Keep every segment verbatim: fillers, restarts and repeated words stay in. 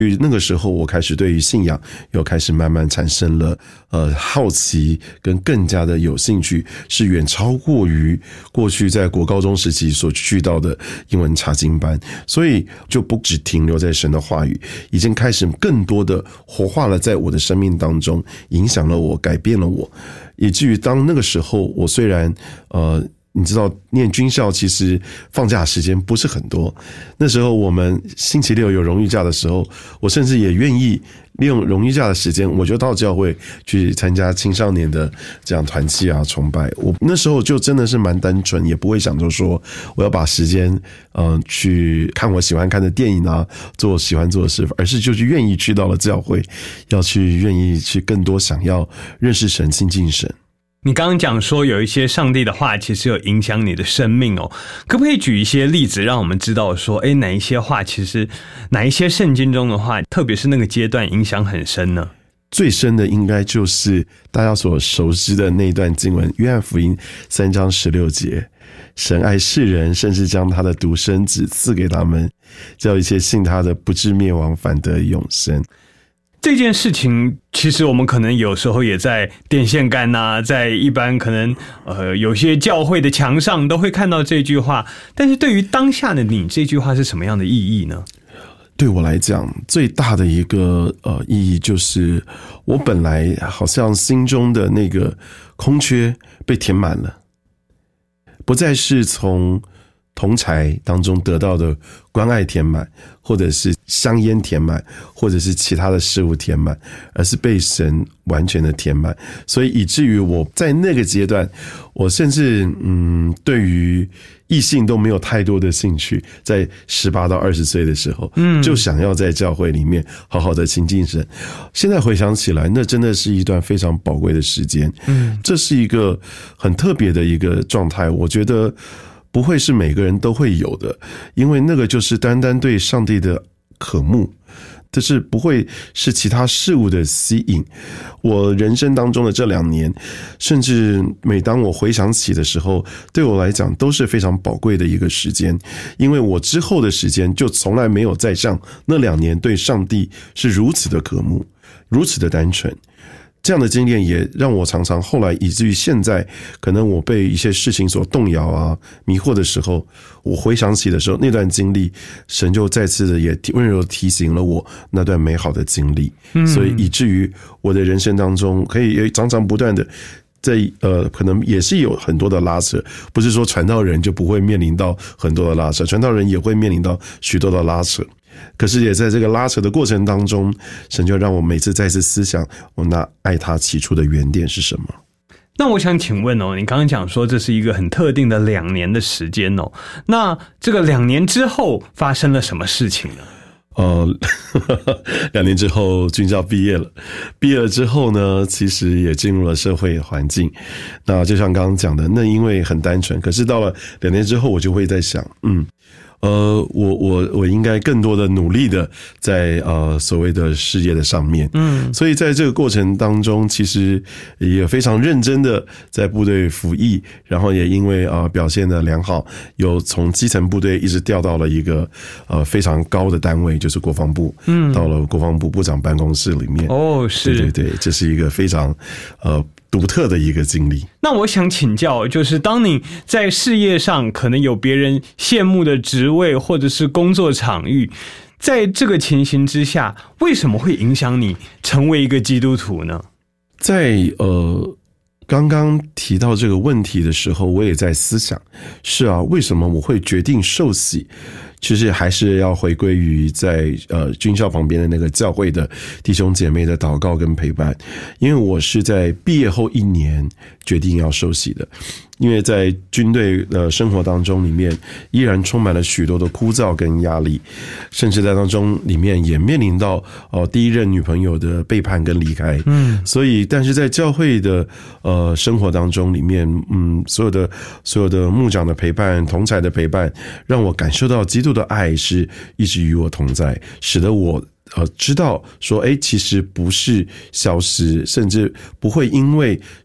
于那个时候，我开始对于信仰又开始慢慢产生了呃好奇，跟更加的有兴趣，是远超过于过去在国高中时期所去到的英文查经班，所以就不只停留在神的话语，已经开始更多的活化了在我的生命当中，影响了我，改变了我，以至于当那个时候，我虽然呃。你知道念军校其实放假时间不是很多，那时候我们星期六有荣誉假的时候，我甚至也愿意利用荣誉假的时间，我就到教会去参加青少年的这样团契啊崇拜。我那时候就真的是蛮单纯，也不会想着说我要把时间嗯、呃、去看我喜欢看的电影啊，做我喜欢做的事，而是就是愿意去到了教会，要去愿意去更多想要认识神、亲近神。 你刚刚讲说有一些上帝的话其实有影响你的生命哦，可不可以举一些例子让我们知道说，诶，哪一些话其实哪一些圣经中的话，特别是那个阶段影响很深呢？ 最深的应该就是大家所熟悉的那段经文，约翰福音三章十六节，神爱世人，甚至将他的独生子赐给他们，叫一切信他的不至灭亡，反得永生。 这件事情其实我们可能有时候也在电线杆啊，在一般可能呃有些教会的墙上都会看到这句话，但是对于当下的你，这句话是什么样的意义呢？ 对我来讲，最大的一个呃意义就是，我本来好像心中的那个空缺被填满了，不再是从同侪当中得到的关爱填满，或者是香烟填满，或者是其他的事物填满，而是被神完全的填满。所以以至于我在那个阶段，我甚至嗯，对于异性都没有太多的兴趣，在十八到二十岁的时候，嗯，就想要在教会里面好好的亲近神。现在回想起来，那真的是一段非常宝贵的时间，嗯，这是一个很特别的一个状态，我觉得不会是每个人都会有的，因为那个就是单单对上帝的渴慕，这是不会是其他事物的吸引。我人生当中的这两年，甚至每当我回想起的时候，对我来讲都是非常宝贵的一个时间，因为我之后的时间就从来没有再像那两年对上帝是如此的渴慕，如此的单纯。这样的经验也让我常常后来以至于现在，可能我被一些事情所动摇啊、迷惑的时候，我回想起的时候，那段经历，神就再次的也温柔提醒了我那段美好的经历，嗯，所以以至于我的人生当中，可以常常不断的在呃，可能也是有很多的拉扯，不是说传道人就不会面临到很多的拉扯，传道人也会面临到许多的拉扯。可是也在这个拉扯的过程当中，神就让我每次再次思想，我那爱他起初的原点是什么。 那我想请问哦，你刚刚讲说这是一个很特定的两年的时间哦，那这个两年之后发生了什么事情呢？ 呃，两年之后军校毕业了，毕业了之后呢，其实也进入了社会环境。那就像刚刚讲的，那因为很单纯，可是到了两年之后，我就会在想，嗯。呃，我我我应该更多的努力的在呃所谓的事业的上面，嗯，所以在这个过程当中，其实也非常认真的在部队服役，然后也因为啊、呃、表现的良好，又从基层部队一直调到了一个呃非常高的单位，就是国防部，嗯，到了国防部部长办公室里面。哦，是，对对对，这是一个非常呃。独特的一个经历。 那我想请教，就是当你在事业上可能有别人羡慕的职位或者是工作场域，在这个情形之下，为什么会影响你成为一个基督徒呢？ 在呃刚刚提到这个问题的时候，我也在思想，是啊，为什么我会决定受洗？其实还是要回归于在呃军校旁边的那个教会的弟兄姐妹的祷告跟陪伴，因为我是在毕业后一年决定要受洗的。因为在军队的生活当中里面，依然充满了许多的枯燥跟压力，甚至在当中里面也面临到哦、呃、第一任女朋友的背叛跟离开，嗯，所以但是在教会的呃生活当中里面，嗯，所有的所有的牧长的陪伴、同侪的陪伴，让我感受到基督的爱是一直与我同在，使得我呃，知道说，哎，其实不是消失，甚至不会因为说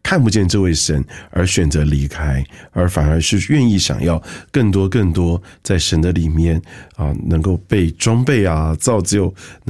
看不见这位神而选择离开，而反而是愿意想要更多更多在神的里面啊，能够被装备啊造就，能